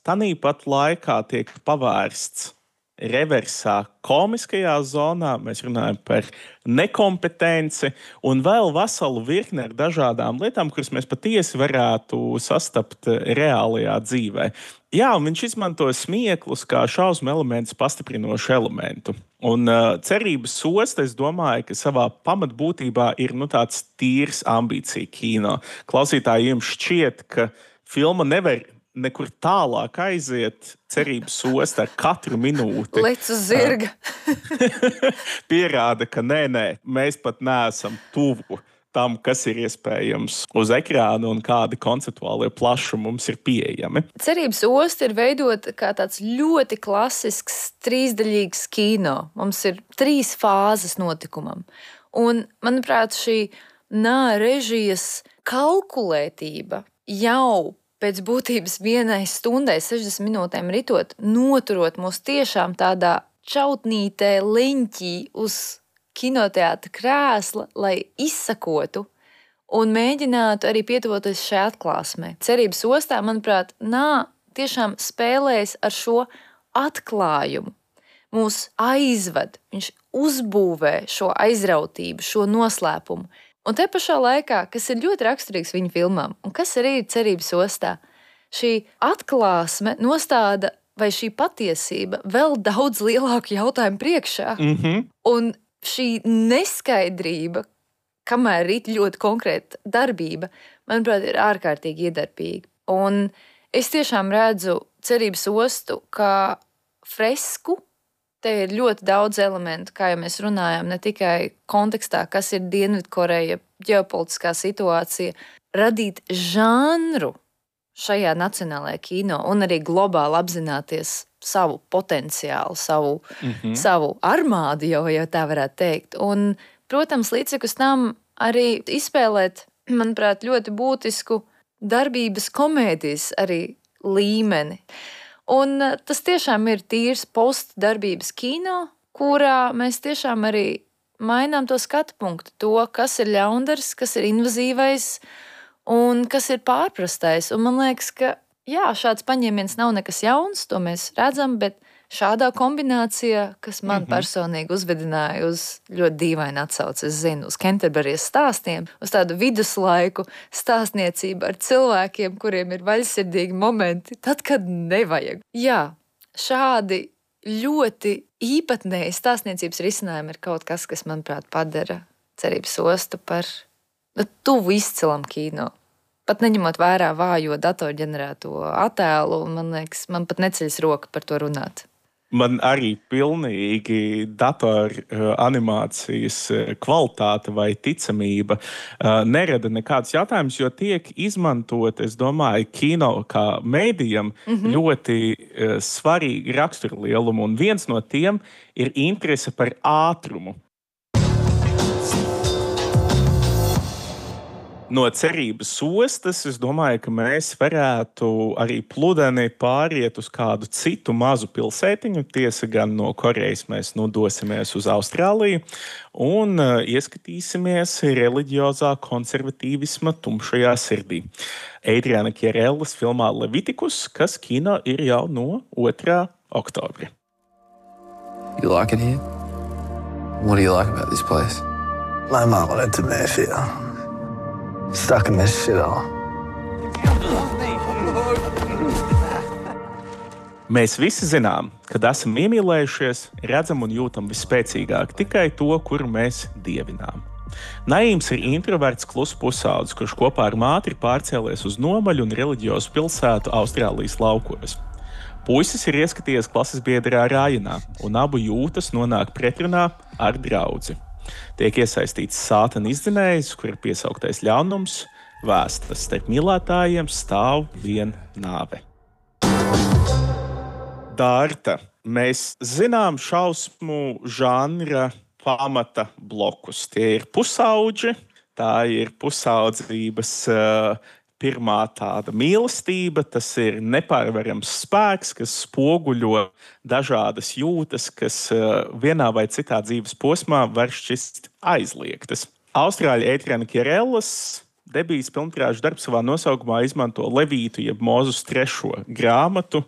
Tāpat laikā tiek pavērsts reversā komiskajā zonā, mēs runājam par nekompetenci un vēl veselu virkni ar dažādām lietām, kuras mēs patiesi varētu sastapt reālajā dzīvē. Jā, un viņš izmanto smieklus kā šausmu elementus pastiprinošu elementu. Un cerības osta, es domāju, ka savā pamatbūtībā ir tāds tīrs ambīcija kino. Klausītāji, jums šķiet, ka filma nevar nekur tālāk aiziet, cerības osta ar katru minūti. Lec uz zirga. Pierāda, ka nē, mēs pat neesam tuvu tam, kas ir iespējams uz ekrāna un kādi konceptuālie plašumi mums ir pieejami. Cerības osta ir veidota kā tāds ļoti klasisks trīsdaļīgs kino. Mums ir 3 fāzes notikumam. Un, manuprāt, šī režijas kalkulētība jau pēc būtības 1 stundai, 60 minūtēm ritot, noturot mūs tiešām tādā čautnītē leņķī uz kinoteātra krēsla, lai izsakotu un mēģinātu arī pietuvoties šai atklāsmē. Cerības ostā, manuprāt, tiešām spēlējas ar šo atklājumu. Mūs aizved, viņš uzbūvē šo aizrautību, šo noslēpumu. Un te pašā laikā, kas ir ļoti raksturīgs viņa filmām, un kas arī ir cerības ostā, šī atklāsme nostāda vai šī patiesība vēl daudz lielāku jautājumu priekšā. Un šī neskaidrība, kamēr ir ļoti konkrēta darbība, manuprāt, ir ārkārtīgi iedarbīga. Un es tiešām redzu cerības ostu kā fresku. Te ir ļoti daudz elementu, kā jau mēs runājām, ne tikai kontekstā, kas ir Dienvidkoreja, ģeopolitiskā situācija, radīt žanru šajā nacionālajā kino un arī globāli apzināties savu potenciālu, savu armādu, jau tā varētu teikt. Un, protams, līdzekus tam arī izspēlēt, manuprāt, ļoti būtisku darbības komēdijas arī līmeni. Un tas tiešām ir tīrs postdarbības kino, kurā mēs tiešām arī mainām to skatu punktu, to, kas ir ļaundars, kas ir invazīvais un kas ir pārprastais. Un man liekas, ka šāds paņēmiens nav nekas jauns, to mēs redzam, bet šādā kombinācijā, kas man personīgi uzvedināja uz ļoti dīvainu atsauci, es zinu, uz Kenterberijas stāstiem, uz tādu viduslaiku stāstniecību ar cilvēkiem, kuriem ir vaļsirdīgi momenti, tad, kad nevajag. Jā, šādi ļoti īpatnēji stāstniecības risinājumi ir kaut kas, kas, manuprāt, padara cerības ostu par tuvu izcilam kino. Pat neņemot vērā vājo datorģenerēto attēlu, man liekas, man pat neceļas roka par to runāt. Man arī pilnīgi datoranimācijas kvalitāte vai ticamība nerada nekāds jautājums, jo tiek izmantot, es domāju, kino kā mēdījam ļoti svarīgi raksturlielumi, un viens no tiem ir interese par ātrumu. No cerības ostas, es domāju, ka mēs varētu arī pludeni pāriet uz kādu citu mazu pilsētiņu. Tiesa gan no Korejas mēs dosimies uz Austrāliju un ieskatīsimies reliģiozā konservatīvisma tumšajā sirdī. Adriana Kierellas filmā Leviticus, kas kino ir jau no 2. oktobra. You like it here? What do you like about this place? My mom went to Mayfield. Stuck in this shithole. Mēs visi zinām, kad esam iemīlējušies, redzam un jūtam visspēcīgāk tikai to, kuru mēs dievinām. Naīms ir introverts kluss pusaudzis, kurš kopā ar māti ir pārcēlies uz nomaļu un reliģiozu pilsētu Austrālijas laukos. Puisis ir ieskatījies klases biedrā Rājanā, un abu jūtas nonāk pretrunā ar draudzi. Tiek iesaistīts sātana izdzinējs, kur ir piesauktais ļaunums, vēstas starp mīlētājiem stāv vien nāve. Dārta, mēs zinām šausmu žanra pamata blokus. Tie ir pusauģi, tā ir pusaudzības pirmā tāda mīlestība, tas ir nepārvarams spēks, kas spoguļo dažādas jūtas, kas vienā vai citā dzīves posmā var šķist aizliegtas. Austrāļa Adriana Kierellas debijas pilnmetrāžu darbs savā nosaukumā izmanto Levītu jeb Mūzus 3. grāmatu,